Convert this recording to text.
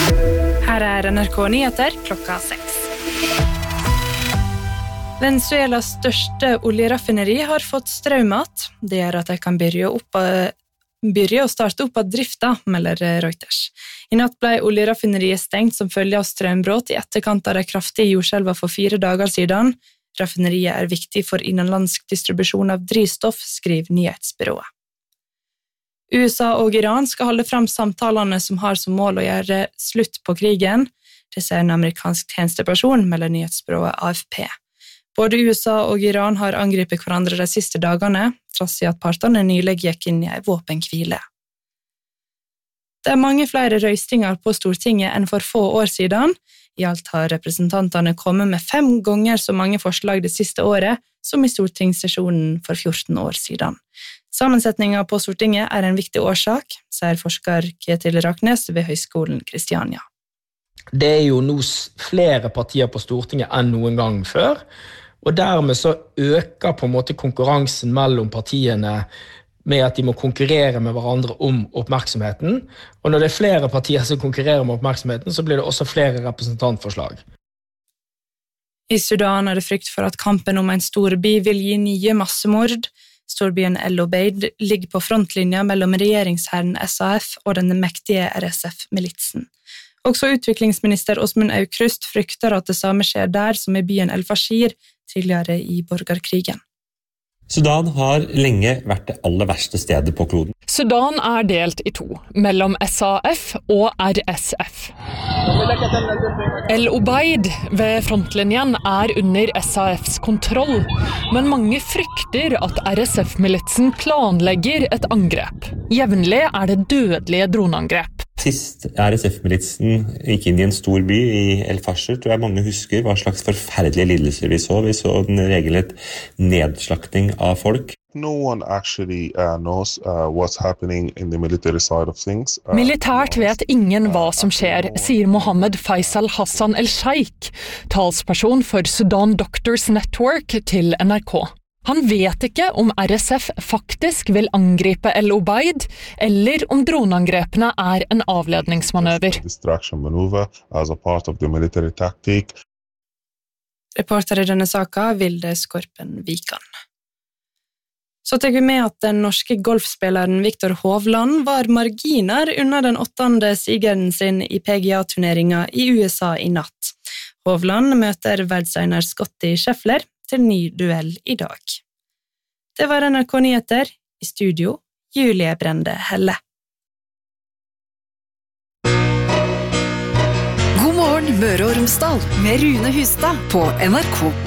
Her NRK Nyheter klokka 6. Venezuelas største oljeraffineri har fått strømmat. Det gjør at de kan begynne å starte opp av drifta, melder Reuters. I natt ble oljeraffineriet stengt som følge av strømbrott i etterkant av de kraftige jordskjelvene for 4 dager siden. Raffineriet viktig for innenlandsk distribusjon av drivstoff, skriver nyhetsbyrået. USA og Iran skal holde frem samtalene som har som mål å gjøre slutt på krigen. Det sier en amerikansk tjenesteperson, melder nyhetsbyrået AFP. Både USA og Iran har angrepet hverandre de siste dagene, trass i at partene nylig gikk inn i en våpenhvile. Det mange flere røystinger på Stortinget enn for få år siden. I alt har representantene kommet med 5 ganger så mange forslag det siste året som i stortingssesjonen for 14 år siden. Sammensetningen på Stortinget en viktig årsak, sier forsker Ketil Raknes ved Høgskolen Kristiania. Det jo nå flere partier på Stortinget enn noen gang før, og dermed så øker på en måte konkurransen mellom partiene med at de må konkurrere med hverandre om oppmerksomheten, og når det flere partier som konkurrerer om oppmerksomheten, så blir det også flere representantforslag. I Sudan det frykt for at kampen om en storby vil gi nye massemord. Storbyen El Obeid ligger på frontlinja mellom regjeringsherren SAF og den mektige RSF-militsen. Også utviklingsminister Åsmund Aukrust frykter at det samme skjer der som i byen El Fashir tidligere i borgerkrigen. Sudan har lenge vært det aller verste stedet på kloden. Sudan delt i 2, mellom SAF og RSF. El Obeid ved frontlinjen under SAFs kontroll, men mange frykter at RSF-militsen planlegger et angrep. Jevnlig det dødelige droneangrep. Sist RSF-militsen gikk inn i en stor by i El Fasher, tror jeg mange husker hva slags forferdelige lidelser vi så. Vi så en regelrett nedslakting av folk. No one actually knows what's happening in the military side of things. Militært vet ingen hva som skjer, sier Mohammed Faisal Hassan El-Sheikh, talsperson for Sudan Doctors Network til NRK. Han vet ikke om RSF faktisk vil angripe El Obeid, eller om droneangrepene en avledningsmanøver. Distraction maneuver as a part of the military tactic. Reporter i denne saka Vilde Skorpen Vikan. Så tar vi med at den norske golfspilleren Viktor Hovland var marginer under den 8. sigeren sin i PGA-turneringen i USA i natt. Hovland møter verdenseier Scotty Scheffler til ny duell i dag. Det var NRK Nyheter, i studio Julie Brende Helle. God morgen Møre og Romsdal med Rune Hustad på NRK